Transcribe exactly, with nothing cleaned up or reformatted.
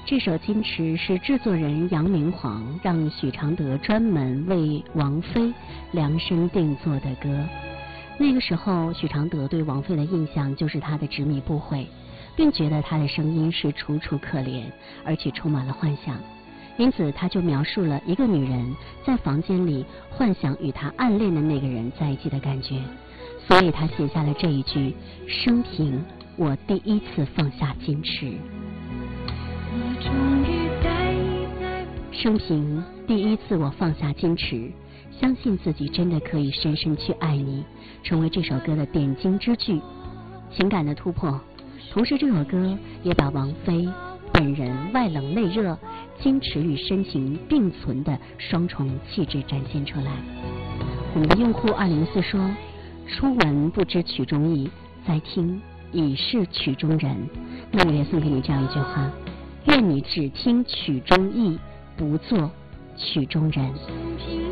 这首《矜持》是制作人杨明煌让许常德专门为王菲量身定做的歌。那个时候，许常德对王菲的印象就是她的执迷不悔，并觉得她的声音是楚楚可怜，而且充满了幻想。因此，他就描述了一个女人在房间里幻想与她暗恋的那个人在一起的感觉。所以他写下了这一句：生平我第一次放下矜持。生平第一次我放下矜持，相信自己真的可以深深去爱你，成为这首歌的点睛之句，情感的突破。同时这首歌也把王菲本人外冷内热、矜持与深情并存的双重气质展现出来。我们的用户二零四说，初闻不知曲中意，再听已是曲中人。那我也送给你这样一句话：愿你只听曲中意，不做曲中人。